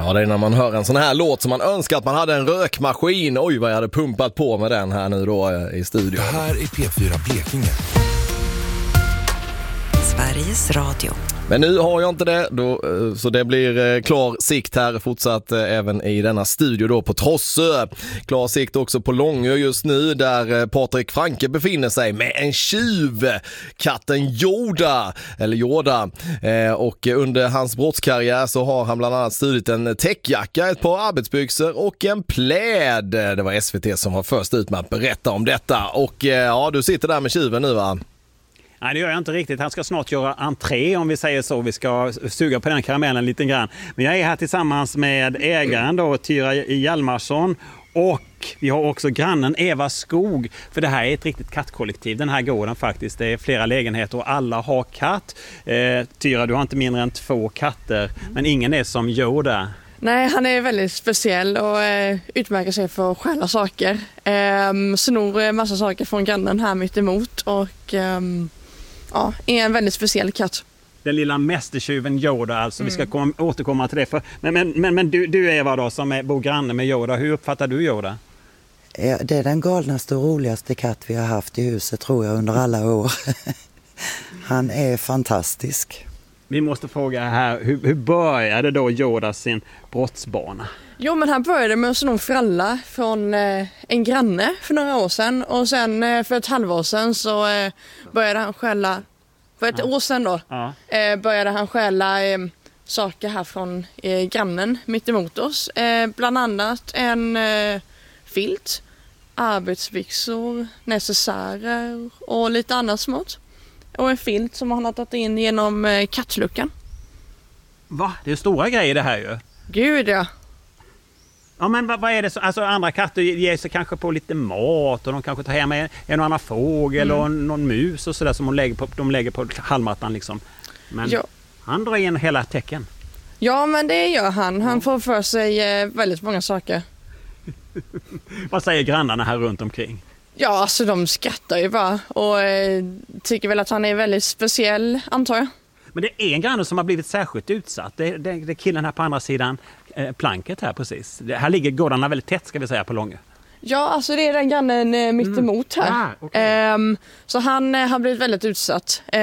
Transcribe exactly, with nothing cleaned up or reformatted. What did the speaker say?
Ja, det är när man hör en sån här låt som man önskar att man hade en rökmaskin. Oj, vad jag hade pumpat på med den här nu då i studion. Det här är P fyra Blekinge. Sveriges Radio. Men nu har jag inte det, då, så det blir klar sikt här fortsatt även i denna studio då på Trossö. Klar sikt också på Långö just nu där Patrik Franke befinner sig med en tjuv, katten Yoda, eller Yoda. Och under hans brottskarriär så har han bland annat stulit en täckjacka, ett par arbetsbyxor och en pläd. Det var S V T som var först ut med att berätta om detta. Och ja, du sitter där med tjuven nu, va? Nej, det gör jag inte riktigt. Han ska snart göra entré, om vi säger så. Vi ska suga på den karamellen lite grann. Men jag är här tillsammans med ägaren då, Tyra Hjalmarsson. Och vi har också grannen Eva Skog. För det här är ett riktigt kattkollektiv, den här gården faktiskt. Det är flera lägenheter och alla har katt. Eh, Tyra, du har inte mindre än två katter. Men ingen är som Yoda. Nej, han är väldigt speciell och eh, utmärker sig för att stjäla saker. Eh, snor en massa saker från grannen här mitt emot och eh, ja, är en väldigt speciell katt. Den lilla mästertjuven Yoda alltså. Mm. Vi ska komma, återkomma till det. För, men men, men, men du, du Eva då, som är, bor granne med Yoda. Hur uppfattar du Yoda? Det är den galnaste och roligaste katt vi har haft i huset, tror jag, under alla år. Han är fantastisk. Vi måste fråga här, hur, hur började då Yoda sin brottsbana? Jo, men han började med att sno fralla från eh, en granne för några år sedan. Och sen eh, för ett halvår sedan så eh, började han stjäla, för ett ja. år sedan då, ja. eh, började han stjäla eh, saker här från eh, grannen mitt emot oss. Eh, bland annat en eh, filt, arbetsbyxor, necessärer och lite annat smått. Och en filt som han har tagit in genom eh, kattluckan. Va? Det är stora grejer det här ju. Gud, ja. Ja, men vad, vad är det så? Alltså andra katter ger sig kanske på lite mat och de kanske tar hem en, en annan fågel mm. och någon mus och sådär som de lägger på, de lägger på hallmattan liksom. Men ja. Han drar in hela tecken. Ja, men det gör han. Han får för sig eh, väldigt många saker. Vad säger grannarna här runt omkring? Ja, alltså de skrattar ju bara och eh, tycker väl att han är väldigt speciell, antar jag. Men det är en granne som har blivit särskilt utsatt. Det, det, det är killen här på andra sidan eh, planket här precis. Det, här ligger gårdarna väldigt tätt, ska vi säga, på Långö. Ja, alltså det är den grannen eh, mitt emot här. Mm. Ah, okay. ehm, så han eh, har blivit väldigt utsatt.